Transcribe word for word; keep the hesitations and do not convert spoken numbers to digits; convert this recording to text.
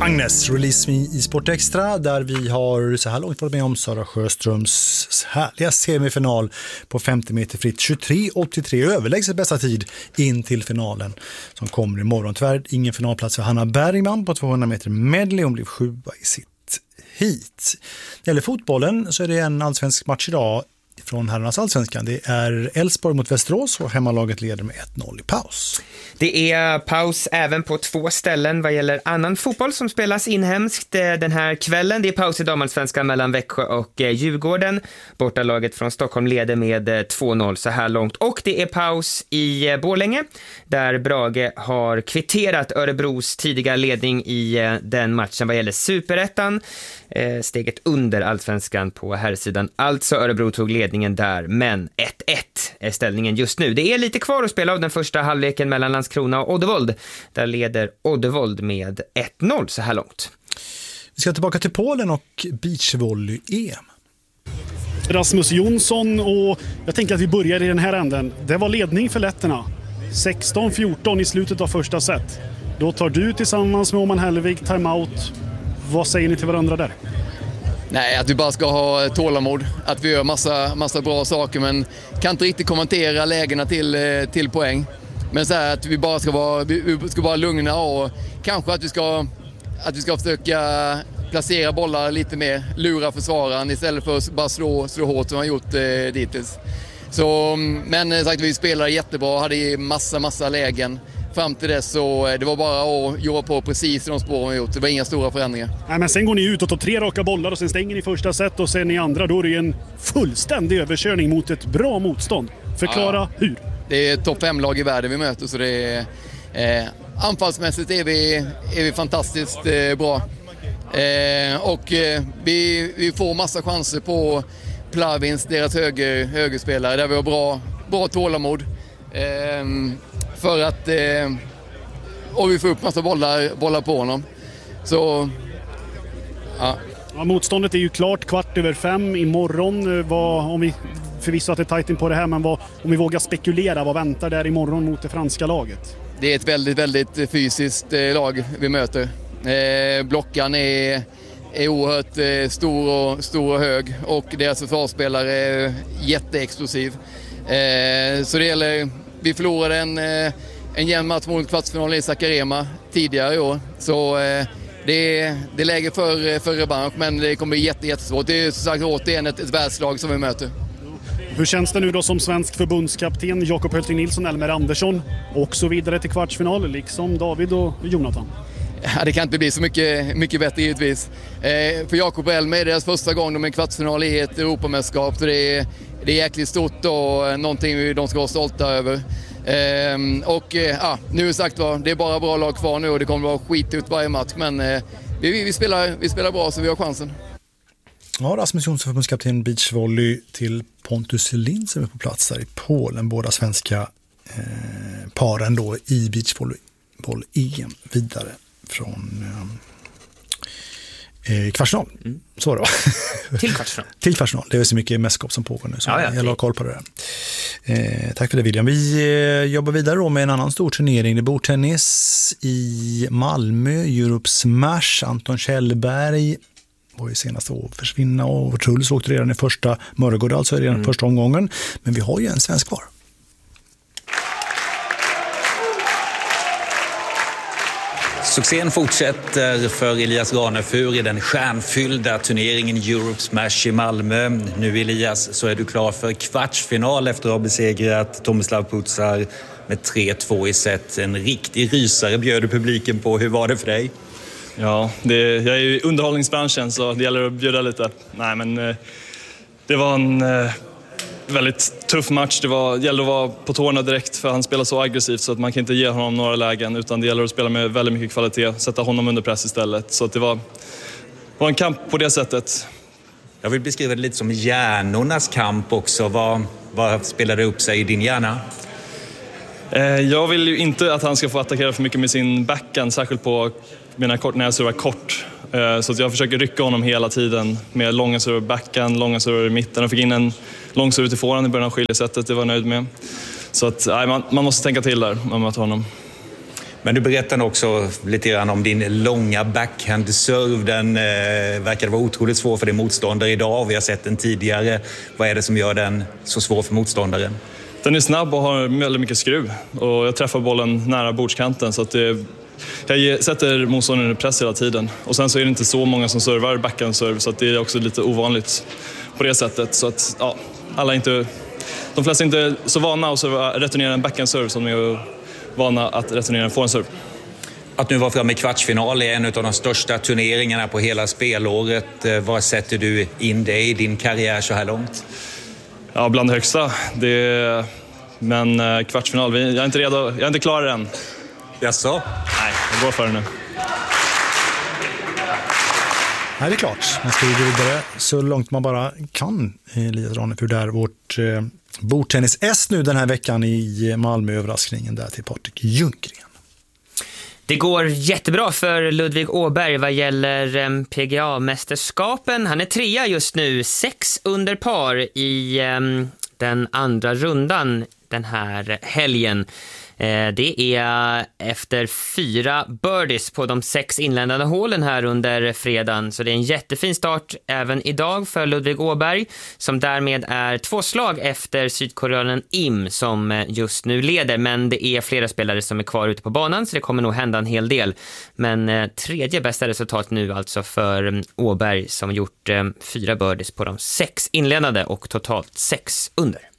Agnes, Release Me i Sport Extra, där vi har så här långt varit med om Sara Sjöströms härliga semifinal på femtio meter fritt. tjugotre åttiotre, överlägset bästa tid in till finalen som kommer imorgon. Tyvärr ingen finalplats för Hanna Bergman på tvåhundra meter medley. Hon blev sjua i sitt hit. När det gäller fotbollen så är det en allsvensk match idag från herrarnas allsvenskan. Det är Elfsborg mot Västerås och hemmalaget leder med ett noll i paus. Det är paus även på två ställen vad gäller annan fotboll som spelas inhemskt den här kvällen. Det är paus i damallsvenskan mellan Växjö och Djurgården. Bortalaget från Stockholm leder med två noll så här långt. Och det är paus i Borlänge där Brage har kvitterat Örebros tidiga ledning i den matchen vad gäller Superettan. Steget under allsvenskan på herrsidan. Alltså Örebro tog ledningen där, men ett ett är ställningen just nu. Det är lite kvar att spela av den första halvleken mellan Landskrona och Oddevold. Där leder Oddevold med ett noll så här långt. Vi ska tillbaka till Polen och beachvolley-E M. Rasmus Jonsson, och jag tänker att vi börjar i den här änden. Det var ledning för letterna. sexton fjorton i slutet av första set. Då tar du tillsammans med Oman Hellevig timeout. Vad säger ni till varandra där? Nej, att vi bara ska ha tålamod. Att vi gör massa, massa bra saker, men kan inte riktigt kommentera lägena till, till poäng. Men så här att vi bara ska vara, vi ska vara lugna och kanske att vi ska, att vi ska försöka placera bollar lite mer, lura försvararen istället för att bara slå, slå hårt som vi har gjort eh, dittills. Så, men sagt, vi spelade jättebra, hade massa, massa lägen. Fram till dess så det var bara att jobba på precis de spåren vi gjort. Det var inga stora förändringar. Nej, men sen går ni ut och tar tre raka bollar och sen stänger ni första set och sen i andra. Då är det en fullständig överkörning mot ett bra motstånd. Förklara ja. Hur? Det är topp fem-lag i världen vi möter, så det är, eh, anfallsmässigt är vi, är vi fantastiskt eh, bra. Eh, och eh, vi, vi får massa chanser på Plavins, deras höger, högerspelare, där vi har bra, bra tålamod. Eh, för att eh, och vi får upp massa bollar, bollar på honom. Så ja. Ja, motståndet är ju klart kvart över fem imorgon. Vad, om vi förvisso att det är tajt in på det här, men vad, om vi vågar spekulera, vad väntar där imorgon mot det franska laget? Det är ett väldigt, väldigt fysiskt eh, lag vi möter. Eh, blockan är, är oerhört eh, stor, och, stor och hög, och deras försvarsspelare är jätteexplosiv. Eh, så det gäller, vi förlorade en, eh, en jämn match mot kvartsfinalen i Sakarema tidigare i år. Så eh, det, är, det är läge för, för revansch, men det kommer bli jätte, jättesvårt. Det är som sagt återigen ett, ett världslag som vi möter. Hur känns det nu då som svensk förbundskapten? Jakob Hölting Nilsson, Elmer Andersson och så vidare till kvartsfinal, liksom David och Jonathan? Ja, det kan inte bli så mycket, mycket bättre givetvis. Eh, för Jakob och Elmer är deras första gång de är kvartsfinal i ett Europamästerskap, så det är, det är jäkligt stort och någonting de ska vara stolta över. Eh, och eh, ja, nu sagt var, det är bara bra lag kvar nu och det kommer att vara skit ut varje match, men eh, vi, vi, spelar, vi spelar bra så vi har chansen. Ja, Rasmus Jonsson, förbundskapten beachvolley, till Pontus Lind som är på plats där i Polen. Båda svenska eh, paren då i beachvolley-E M vidare från eh, kvartsfinal. Mm. Så var det va? Till kvartsfinal. Till kvartsfinal. Det är så mycket mästerskap som pågår nu, så ja, ja, jag har koll på det där. Eh, tack för det, William. Vi eh, jobbar vidare då med en annan stor turnering. Det är bordtennis i Malmö, Europe Smash. Anton Kjellberg var ju senast att försvinna och Truls åkte redan i första, Mörgård alltså redan mm. första omgången. Men vi har ju en svensk kvar. Succén fortsätter för Elias Ranefur i den stjärnfyllda turneringen Europe Smash i Malmö. Nu Elias, så är du klar för kvartsfinal efter att ha besegrat Tomislav Putsar med tre två i set. En riktig rysare bjöd du publiken på. Hur var det för dig? Ja, det, jag är ju i underhållningsbranschen så det gäller att bjuda lite. Nej, men det var en väldigt tuff match. Det var, gällde att vara på tårna direkt, för han spelar så aggressivt så att man kan inte ge honom några lägen, utan det gäller att spela med väldigt mycket kvalitet, sätta honom under press istället. Så att det var, var en kamp på det sättet. Jag vill beskriva det lite som hjärnornas kamp också. Vad, vad spelade upp sig i din hjärna? Jag vill ju inte att han ska få attackera för mycket med sin backhand, särskilt på mina kort, när jag servar kort. Så att jag försöker rycka honom hela tiden med långa server backhand, långa server i mitten. Jag fick in en lång server till forehand i början av skiljesättet, det var jag nöjd med. Så att nej, man, man måste tänka till där om att honom. Men du berättade också lite grann om din långa backhand-serve. Den eh, verkar vara otroligt svår för din motståndare idag. Vi har sett den tidigare. Vad är det som gör den så svår för motståndaren? Den är snabb och har väldigt mycket skruv. Och jag träffar bollen nära bordskanten så att det, jag sätter motståndaren i press hela tiden. Och sen så är det inte så många som servar backhand-serve så att det är också lite ovanligt på det sättet. Så att ja, alla inte, de flesta är inte så vana att returnera en backhand-serve som är vana att returnera en forehand-serve. Att nu vara framme i kvartsfinal är en av de största turneringarna på hela spelåret. Vad sätter du in dig i din karriär så här långt? Ja, bland det högsta. Det är, men kvartsfinal, jag är inte redo, jag är inte klar än. Jaså? Nej, jag går för det nu. Nej, det är klart. Man ska gå vidare så långt man bara kan. Elias Ranefur där, vårt eh, bordtennis-S nu den här veckan i Malmö, överraskningen där till Patrik Ljunggren. Det går jättebra för Ludvig Åberg vad gäller P G A-mästerskapen. Han är trea just nu, sex under par i um, den andra rundan den här helgen. Det är efter fyra birdies på de sex inländande hålen här under fredagen. Så det är en jättefin start även idag för Ludvig Åberg som därmed är två slag efter sydkoreanen Im som just nu leder. Men det är flera spelare som är kvar ute på banan så det kommer nog hända en hel del. Men tredje bästa resultat nu alltså för Åberg som gjort fyra birdies på de sex inländande och totalt sex under.